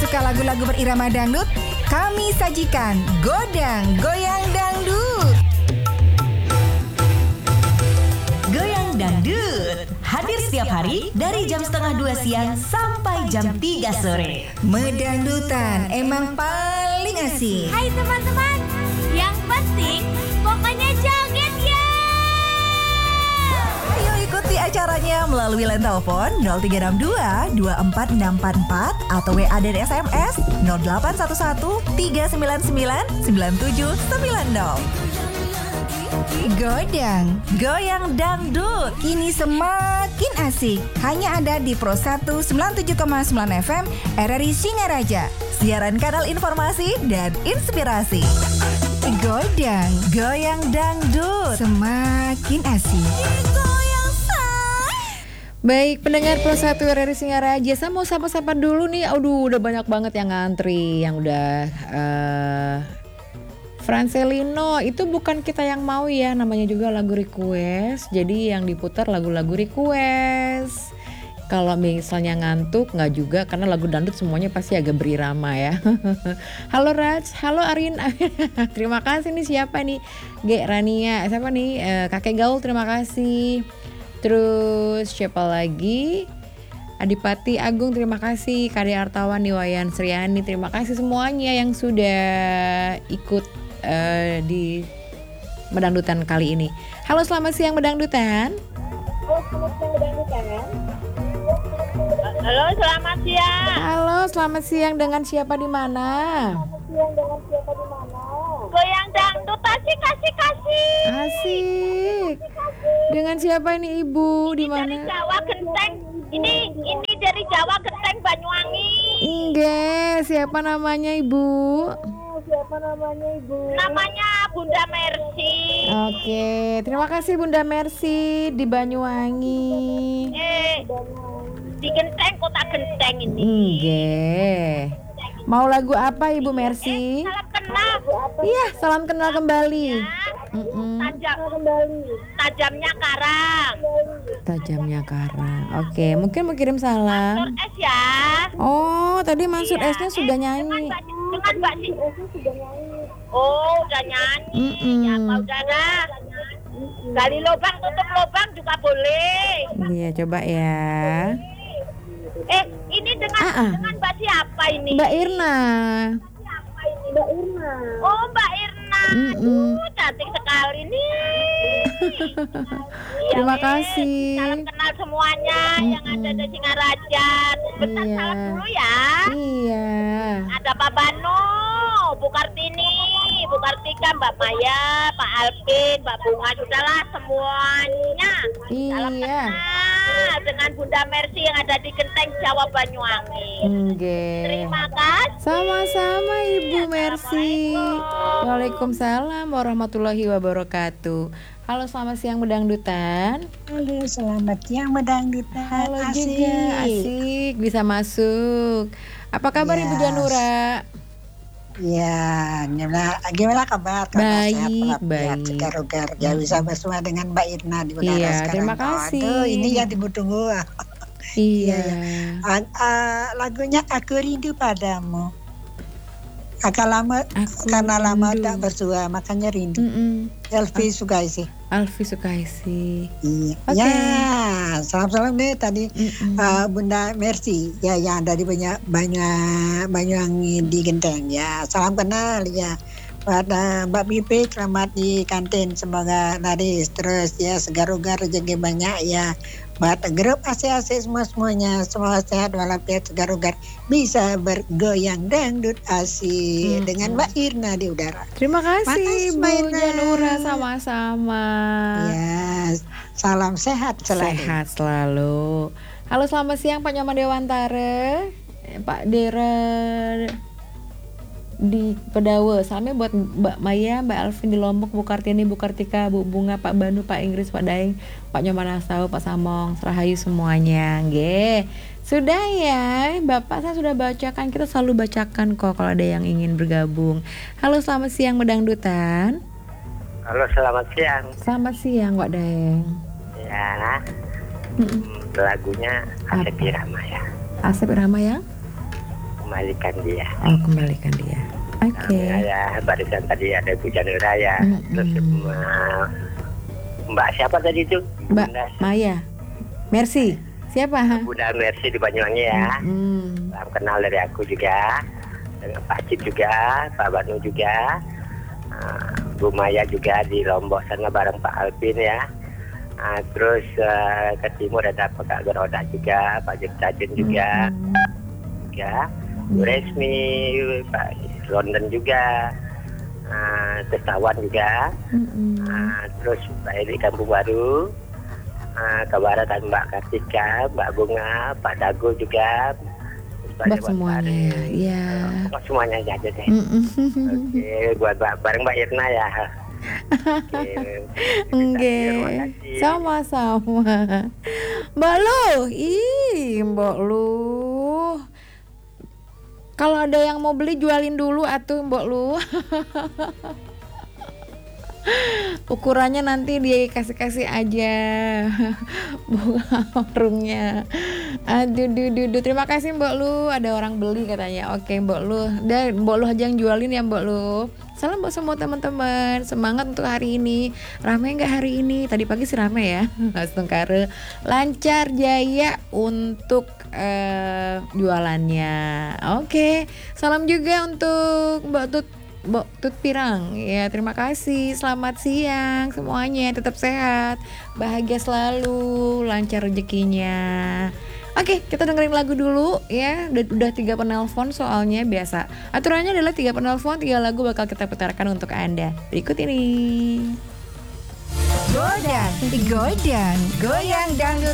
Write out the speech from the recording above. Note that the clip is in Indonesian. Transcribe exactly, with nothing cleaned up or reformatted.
suka lagu-lagu berirama dangdut? Kami sajikan Godang Goyang Dangdut. Goyang Dangdut hadir setiap hari dari jam setengah dua siang sampai jam tiga sore. Medangdutan emang paling asik. Hai teman-teman, yang penting pokoknya joget ya. Ayo ikuti acaranya melalui line telepon nol tiga enam dua dua empat enam empat empat atau W A dan S M S nol delapan satu satu tiga sembilan sembilan sembilan tujuh sembilan nol. Godang Goyang Dangdut kini semakin asik. Hanya ada di Pro seratus sembilan puluh tujuh koma sembilan F M R R I Singaraja. siaran kanal informasi dan inspirasi. Godang Goyang Dangdut semakin asik. Baik, pendengar Pro satu R R I Singaraja, saya mau sapa-sapa dulu nih. Aduh, udah banyak banget yang ngantri, yang udah uh, Francelino, itu bukan kita yang mau ya, namanya juga lagu request. Jadi yang diputar lagu-lagu request. Kalau misalnya ngantuk nggak juga, karena lagu dangdut semuanya pasti agak berirama ya. Halo Raj, halo Arin. Terima kasih nih, siapa nih? G Rania, siapa nih? Uh, Kakek Gaul, terima kasih. Terus siapa lagi? Adipati Agung, terima kasih. Kade Artawan, Niwayan Sriani, terima kasih semuanya yang sudah ikut uh, di Medangdutan kali ini. Halo, selamat siang Medangdutan. Halo, selamat siang Medangdutan. Halo, selamat siang. Halo, selamat siang, dengan siapa di mana? Siang dengan siapa di mana? Goyang dangdut, asik asik asik. Asik. Dengan siapa ini Ibu? Di mana? Dari Jawa Genteng. Ini ini dari Jawa Genteng Banyuwangi. Enggak, siapa namanya Ibu? Siapa namanya Ibu? Namanya Bunda Mercy. Oke, terima kasih Bunda Mercy di Banyuwangi. Eh, di Genteng, kota Genteng ini. Enggak. Mau lagu apa Ibu Mercy? Eh, salam kenal. Iya, salam kenal kembali. Mm-mm. Tajam kembali. Tajamnya karang. Tajamnya karang. Oke, mungkin mau kirim salam. Mansur S ya. Oh, tadi Mansur Iya. S-nya sudah Eh, nyanyi. Dengan Mbak, dengan Mbak Sih. sudah nyanyi. Oh, udah nyanyi. Mm-mm. Ya, Pak udara. Gali lubang, tutup lubang juga boleh. Iya, coba ya. Eh, ini dengan Ah-ah. dengan Mbak siapa ini? Mbak Irna. Mbak Irna. Oh, Mbak Irna. Mm-mm. Uh, cantik sekali nih. Terima weh. kasih. Salam kenal semuanya yang ada di Singaraja. Bentar, Iya. salam dulu ya. Iya. Ada Pak Banu, Bu Kartini, Bu Kartika, Mbak Maya, Pak Alvin, Mbak Bunga, sudahlah semuanya. Salam Iya. kenal dengan Bunda Mercy yang ada di Genteng, Jawa Banyuwangi. Enggak. Terima kasih. Sama-sama Ibu Mercy. Assalamualaikum. Waalaikumsalam warahmatullahi wabarakatuh. Halo, selamat siang Medangdutan. Halo, selamat siang Medangdutan. Halo asik. juga, asik bisa masuk. Apa kabar Yes. Ibu Janura? Ya, gimana, gimana kabar? Kabar Baik, sehat, walafiat, baik. segar-ugar. Ya, bisa bersama dengan Mbak Irna di udara Iya, sekarang. terima kasih. Aduh, ini yang ditunggu-tunggu. Iya. Ah, ah, lagunya Aku Rindu Padamu. Agak lama, Aku karena lama rindu. tak bersua, makanya rindu. Mm-mm. Elvi Sukaisi. Alfi Sukaisi. Iya. Oke. Ya, salam-salam nih tadi. Mm-mm. Uh, Bunda Mercy ya yang dari banyak banyak Banyuwangi di Genteng ya, salam kenal ya buat uh, Mbak Pipi, selamat di kantin, semoga laris terus ya, segar-ugar rezeki banyak ya, buat grup asik-asik semua semuanya, semoga sehat walafiat, segar-ugar bisa bergoyang dangdut asik Hmm. dengan Mbak Irna di udara. Terima kasih Makasih, Bu Mbak Irna. Janura, sama-sama. Ya, salam sehat selalu. Sehat selalu. Halo, selamat siang Pak Nyoman Dewantara, Eh, Pak Dera di Pedawe. Salamnya buat Mbak Maya, Mbak Alvin di Lombok, Bu Kartini, Bu Kartika, Bu Bunga, Pak Banu, Pak Inggris, Pak Daeng, Pak Nyoman Asau, Pak Samong, Serahayu semuanya. Nggih. Sudah ya, Bapak saya sudah bacakan. Kita selalu bacakan kok kalau ada yang ingin bergabung. Halo, selamat siang Medangdutan. Halo, selamat siang. Selamat siang Pak Daeng. Ya, Mm-mm. lagunya Asep Irama ya. Asep Irama ya? kembalikan dia. Oh, kembalikan dia. Oke. Nah, ya, barusan tadi ada Bu Janura ya. Mm-mm. Terus uh, Mbak siapa tadi itu? Mbak Bunda, Maya. Mercy. Siapa? Bunda Mercy di Banyuwangi ya. Hmm. Salam kenal dari aku juga. Dengan Pak Cip juga, Pak Banu juga. Uh, Bu Maya juga di Lombok sana bareng Pak Alvin ya. Uh, terus uh, ke timur ada Pak Kak Geroda juga, Pak Jek Cajun juga. juga Bu Resmi, Pak London juga, uh, Testawan juga, uh, terus Mbak Eli Kampung Baru, uh, ke barat ada Mbak Kartika, Mbak Bunga, Pak Dago juga, Buat semuanya ya. Iya. uh, semuanya aja deh. Mm-mm. Oke, buat Mbak, bareng Mbak Irna ya. Oke, Oke, terima kasih. sama-sama. Mbak Lu, ih Mbak Lu. Kalau ada yang mau beli jualin dulu atuh Mbak Lu. Ukurannya nanti dikasih-kasih aja. Bunga warungnya. Aduh, duh, duh, duh. Terima kasih Mbak Lu. Ada orang beli katanya. Oke Mbak Lu. Dan Mbak Lu aja yang jualin ya Mbak Lu. Salam buat semua teman-teman. Semangat untuk hari ini. Rame nggak hari ini? Tadi pagi sih rame ya. Setengkare. Lancar jaya untuk uh, jualannya. Oke. Salam juga untuk Mbak Tut Mbak Tut Pirang. Ya, terima kasih. Selamat siang semuanya. Tetap sehat, bahagia selalu, lancar rezekinya. Oke, kita dengerin lagu dulu ya. Udah, udah tiga penelpon soalnya biasa. Aturannya adalah tiga penelpon, tiga lagu bakal kita putarkan untuk Anda. Berikut ini. Godang, Godang, goyang dangdut